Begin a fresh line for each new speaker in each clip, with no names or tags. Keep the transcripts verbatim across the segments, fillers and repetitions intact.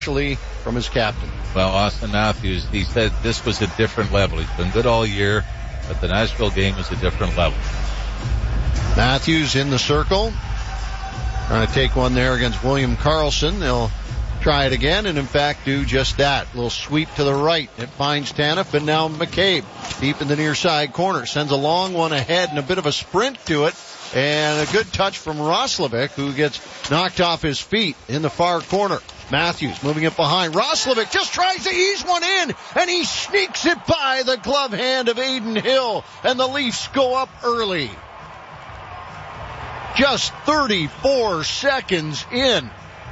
especially from his captain.
Well, Austin Matthews, he said this was a different level. He's been good all year, but the Nashville game is a different level.
Matthews in the circle, trying to take one there against William Karlsson. They'll try it again, and in fact do just that. A little sweep to the right. It finds Tanev, and now McCabe deep in the near side corner. Sends a long one ahead and a bit of a sprint to it. And a good touch from Roslovic, who gets knocked off his feet in the far corner. Matthews moving it behind. Roslovic just tries to ease one in, and he sneaks it by the glove hand of Adin Hill, and the Leafs go up early. Just thirty-four seconds in.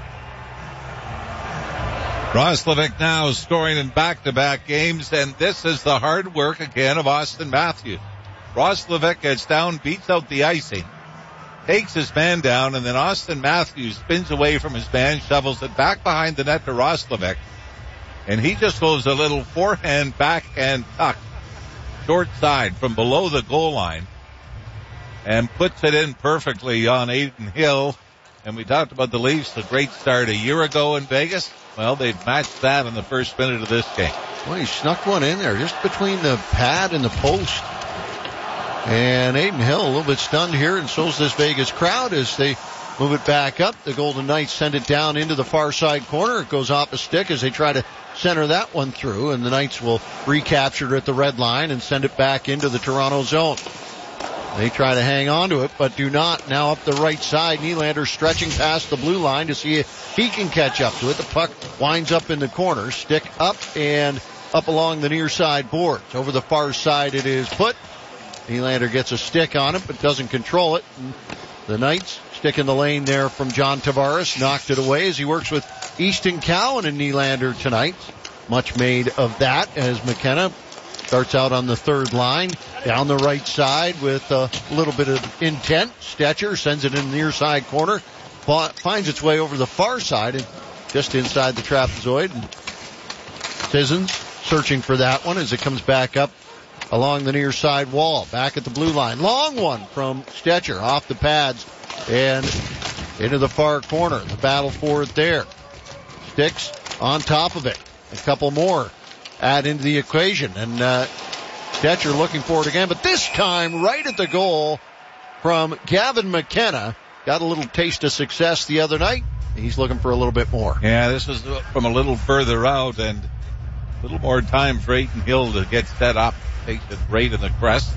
Roslovic now scoring in back-to-back games, and this is the hard work again of Austin Matthews. Roslovic gets down, beats out the icing, takes his man down, and then Austin Matthews spins away from his man, shovels it back behind the net to Roslovic, and he just goes a little forehand, backhand tuck, short side from below the goal line, and puts it in perfectly on Adin Hill. And we talked about the Leafs, a great start a year ago in Vegas. Well, they've matched that in the first minute of this game.
Well, he snuck one in there just between the pad and the post. And Adin Hill a little bit stunned here, and so's this Vegas crowd as they move it back up. The Golden Knights send it down into the far side corner. It goes off a stick as they try to center that one through, and the Knights will recapture it at the red line and send it back into the Toronto zone. They try to hang on to it, but do not. Now up the right side, Nylander stretching past the blue line to see if he can catch up to it. The puck winds up in the corner, stick up and up along the near side boards. Over the far side it is put. Nylander gets a stick on it, but doesn't control it. And the Knights stick in the lane there from John Tavares, knocked it away as he works with Easton Cowan and Nylander tonight. Much made of that as McKenna starts out on the third line, down the right side with a little bit of intent. Stetcher sends it in the near side corner, finds its way over the far side and just inside the trapezoid. And Sissons searching for that one as it comes back up along the near side wall, back at the blue line. Long one from Stetcher off the pads and into the far corner. The battle for it there. Sticks on top of it. A couple more add into the equation, and uh, Stetcher looking for it again, but this time right at the goal from Gavin McKenna. Got a little taste of success the other night. He's looking for a little bit more.
Yeah, this was from a little further out and a little more time for Adin Hill to get set up. Takes it right in the crest.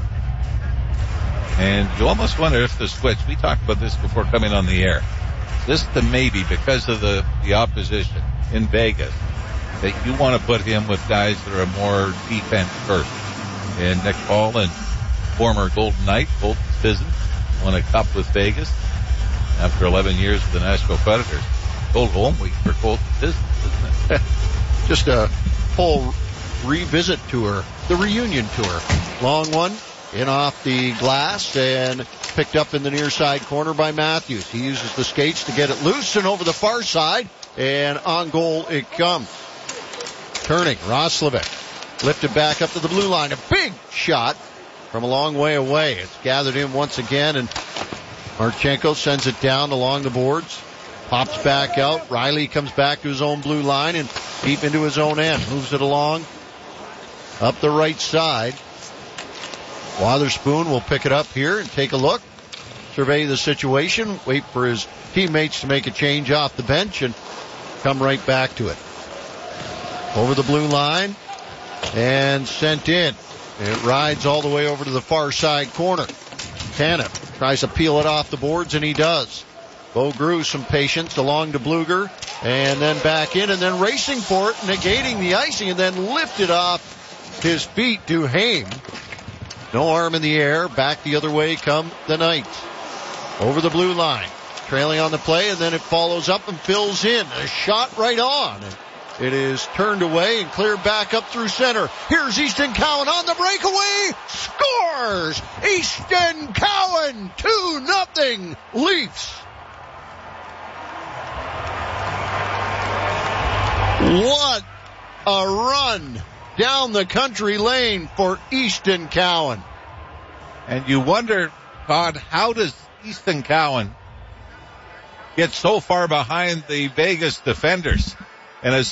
And you almost wonder if the switch, we talked about this before coming on the air, this the maybe because of the, the opposition in Vegas, that you want to put him with guys that are more defense first. And Nick Paul and former Golden Knight, Colton Sissons, won a cup with Vegas after eleven years with the Nashville Predators. Cold home week for Colton Sissons, isn't it?
Just a full revisit tour, the reunion tour. Long one in off the glass and picked up in the near side corner by Matthews. He uses the skates to get it loose and over the far side, and on goal it comes. Turning, Roslovic lifted back up to the blue line. A big shot from a long way away. It's gathered in once again, and Marchenko sends it down along the boards. Pops back out. Riley comes back to his own blue line and deep into his own end. Moves it along up the right side. Wotherspoon will pick it up here and take a look. Survey the situation. Wait for his teammates to make a change off the bench and come right back to it. Over the blue line and sent in. It rides all the way over to the far side corner. Tanev tries to peel it off the boards, and he does. Bo Grew some patience along to Bluger and then back in and then racing for it, negating the icing, and then lifted off his feet to Haim. No arm in the air. Back the other way come the Knights. Over the blue line. Trailing on the play, and then it follows up and fills in. A shot right on. It is turned away and cleared back up through center. Here's Easton Cowan on the breakaway. Scores! Easton Cowan, two nothing Leafs. What a run down the country lane for Easton Cowan.
And you wonder, Todd, how does Easton Cowan get so far behind the Vegas defenders? And as